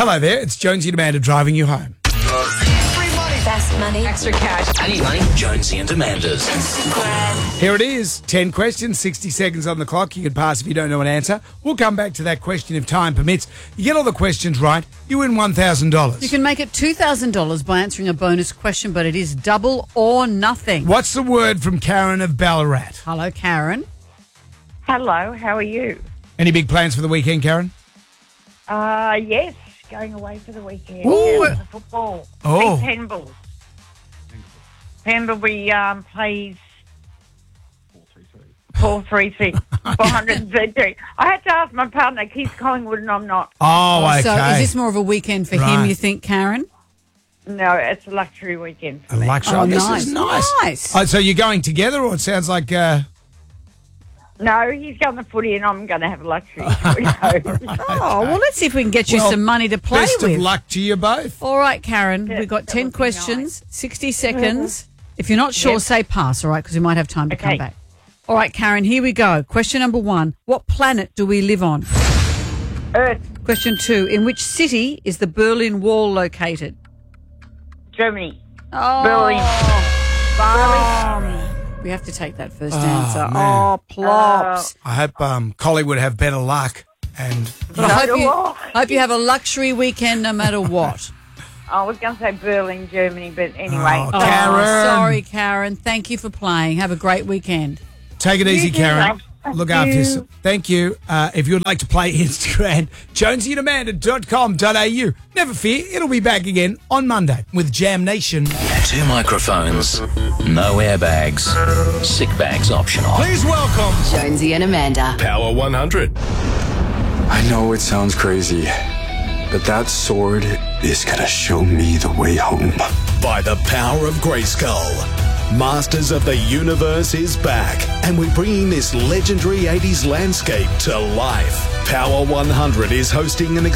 Hello there, it's Jonesy and Amanda driving you home. Free money. Fast money. Extra cash. I need money. Jonesy and Amanda's. Here it is, 10 questions, 60 seconds on the clock. You can pass if you don't know an answer. We'll come back to that question if time permits. You get all the questions right, you win $1,000. You can make it $2,000 by answering a bonus question, but it is double or nothing. What's the word from Karen of Ballarat? Hello, Karen. Hello, how are you? Any big plans for the weekend, Karen? Yes, going away for the weekend. Ooh. Yeah, for football. Oh. Pendlebury. Pendlebury plays 433. 433. I had to ask my partner, he's Collingwood and I'm not. Oh, okay. So is this more of a weekend for him, you think, Karen? No, it's a luxury weekend for A me. luxury. Oh, This nice. is nice. Nice. Oh, so you're going together, or it sounds like... No, he's going to footy and I'm going to have a luxury. Oh, well, let's see if we can get you Well, some money to play best with. of luck to you both. All right, Karen, Yeah, we've got that 10 would be questions, 60 seconds. If you're not sure, Yep. say pass, all right, because we might have time to come Okay. back. All right, Karen, here we go. Question number 1. What planet do we live on? Earth, Question 2. In which city is the Berlin Wall located? Germany. Oh, Berlin. we have to take that first Oh, answer. man. Oh, plops. I hope Collie would have better luck. And But I So do I. hope you have a luxury weekend no matter what. I was going to say Berlin, Germany, but anyway. Oh, Karen. Sorry, Karen. Thank you for playing. Have a great weekend. take it easy, too. Karen. Thank Look you. after yourself. Thank you. If you'd like to play Instagram, jonesyandamanda.com.au. Never fear, it'll be back again on Monday with Jam Nation. 2 microphones. No airbags. Sick bags optional. Please welcome... Jonesy and Amanda. Power 100. I know it sounds crazy, but that sword is gonna show me the way home. By the power of Grayskull. Masters of the Universe is back, and we're bringing this legendary 80s landscape to life. Power 100 is hosting an